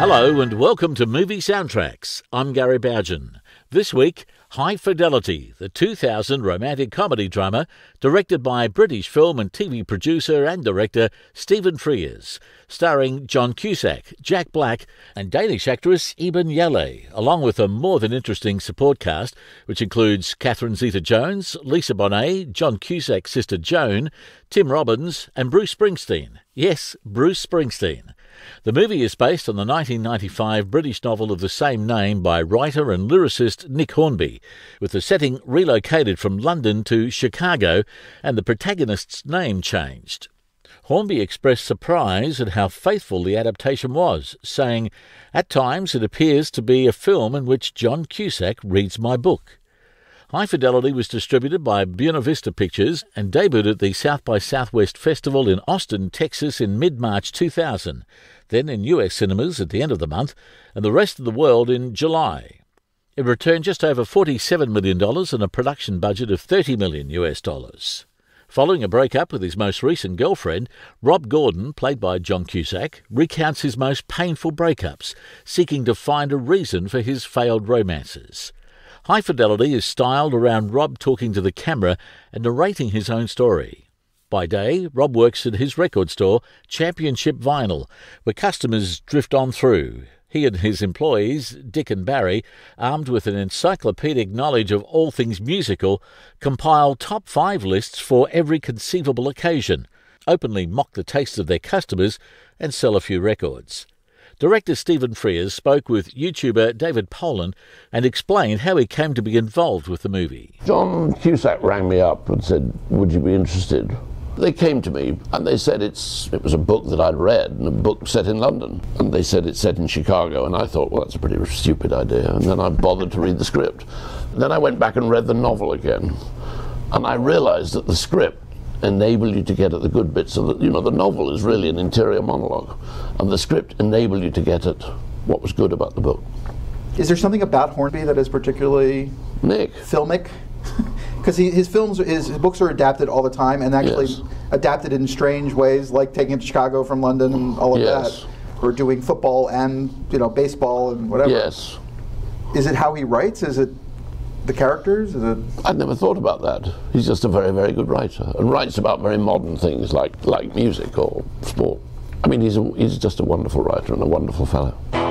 Hello and welcome to Movie Soundtracks. I'm Gary Bougen. This week, High Fidelity, the 2000 romantic comedy drama directed by British film and TV producer and director Stephen Frears, starring John Cusack, Jack Black and Danish actress Iben Hjejle, along with a more than interesting support cast which includes Catherine Zeta-Jones, Lisa Bonet, John Cusack's sister Joan, Tim Robbins and Bruce Springsteen. Yes, Bruce Springsteen. The movie is based on the 1995 British novel of the same name by writer and lyricist Nick Hornby, with the setting relocated from London to Chicago and the protagonist's name changed. Hornby expressed surprise at how faithful the adaptation was, saying, "At times it appears to be a film in which John Cusack reads my book." High Fidelity was distributed by Buena Vista Pictures and debuted at the South by Southwest Festival in Austin, Texas in mid-March 2000, then in US cinemas at the end of the month, and the rest of the world in July. It returned just over $47 million and a production budget of $30 million US. Following a breakup with his most recent girlfriend, Rob Gordon, played by John Cusack, recounts his most painful breakups, seeking to find a reason for his failed romances. High Fidelity is styled around Rob talking to the camera and narrating his own story. By day, Rob works at his record store, Championship Vinyl, where customers drift on through. He and his employees, Dick and Barry, armed with an encyclopedic knowledge of all things musical, compile top 5 lists for every conceivable occasion, openly mock the taste of their customers, and sell a few records. Director Stephen Frears spoke with YouTuber David Poland and explained how he came to be involved with the movie. John Cusack rang me up and said, "Would you be interested?" They came to me and they said it was a book that I'd read, and a book set in London. And they said it's set in Chicago, and I thought, well, that's a pretty stupid idea. And then I bothered to read the script. Then I went back and read the novel again, and I realized that the script enable you to get at the good bits. So that, the novel is really an interior monologue, and the script enabled you to get at what was good about the book. Is there something about Hornby that is particularly filmic? Because his books are adapted all the time, and actually adapted in strange ways, like taking it to Chicago from London and all of that, or doing football and baseball and whatever. Yes. Is it how he writes? Is it the characters? Is it? I'd never thought about that. He's just a very, very good writer, and writes about very modern things like music or sport. I mean, he's just a wonderful writer and a wonderful fellow.